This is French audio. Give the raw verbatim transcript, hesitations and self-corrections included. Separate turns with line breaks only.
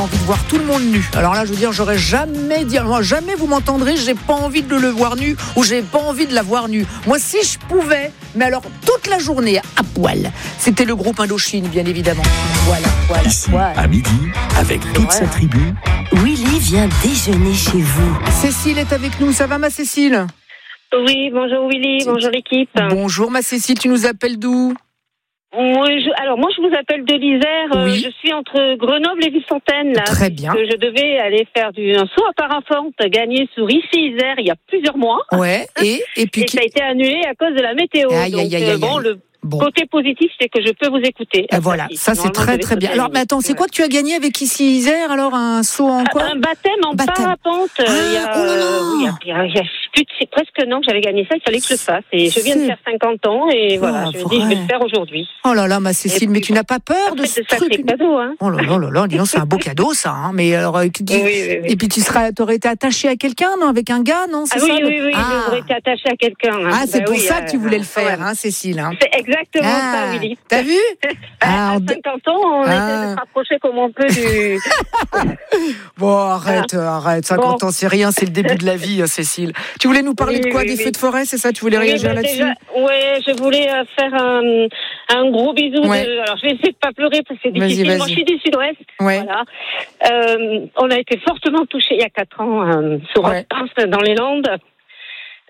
Envie de voir tout le monde nu. Alors là, je veux dire, j'aurais jamais dit, moi, jamais vous m'entendrez, j'ai pas envie de le voir nu ou j'ai pas envie de la voir nue. Moi, si je pouvais, mais alors toute la journée à poil. C'était le groupe Indochine, bien évidemment. Voilà, voilà.
Ici,
voilà.
à midi, avec toute
voilà.
sa tribu,
Willy vient déjeuner chez vous.
Cécile est avec nous. Ça va, ma Cécile?
Oui, bonjour Willy, bonjour l'équipe.
Bonjour, ma Cécile. Tu nous appelles d'où?
Moi, je, alors moi je vous appelle de l'Isère, euh,
Oui.
je suis entre Grenoble et Ville-Fontaine là.
Très bien.
Je devais aller faire du, un saut à parapente gagné sur Issy-Isère il y a plusieurs mois.
Ouais, et, et puis...
Et
qui...
ça a été annulé à cause de la météo.
Aïe,
Donc
aïe, aïe,
euh,
aïe,
bon,
aïe.
le
Bon.
côté positif c'est que je peux vous écouter.
Et voilà, ça c'est très très bien. Alors, mais attends, c'est quoi que tu as gagné avec Ici Isère alors? Un saut en quoi?
Un baptême en
Baptême.
parapente.
Ah,
il y a,
oh là là.
il y a, il y a, il y a plus de- c'est presque un an que j'avais gagné ça, il fallait que je le fasse. Et je viens de
C'est
faire cinquante ans et voilà, je me dis je vais le faire aujourd'hui.
Oh là là, ma Cécile,
Et
mais
puis,
tu n'as pas peur de
Après,
ce
c'est
truc?
sacré cadeau, hein.
Oh là là là là, dis donc, c'est un beau cadeau ça. Hein. Mais alors, euh, tu-
Oui, oui, oui.
et puis tu serais, t'aurais été attachée à quelqu'un, non? Avec un gars, non? C'est
Ah oui,
ça,
oui,
le-
oui,
Ah,
j'aurais été attachée à quelqu'un. Hein.
Ah, c'est
Bah
pour
oui,
ça
euh,
que tu voulais le faire,
ouais.
hein, Cécile. Hein.
C'est exactement
Ah,
ça, Willy.
t'as vu? Ah,
À
on-
cinquante ans, on
Ah.
essaie de se rapprocher comme on peut du...
Bon, arrête, arrête. cinquante
Bon.
ans, c'est rien, c'est le début de la vie, hein, Cécile. Tu voulais nous parler
Oui,
de quoi?
oui,
Des
oui.
feux de forêt, c'est ça? Tu voulais
Oui,
réagir
bah,
là-dessus?
déjà, ouais, je voulais euh, faire un, un gros bisou.
Ouais.
De, alors, je vais essayer de pas pleurer parce que c'est
Vas-y,
difficile.
vas-y.
Moi, je suis du Sud-Ouest.
Ouais.
Voilà. Euh, on a été fortement touchés il y a quatre ans euh, sur
Ouais.
Reims, dans les Landes.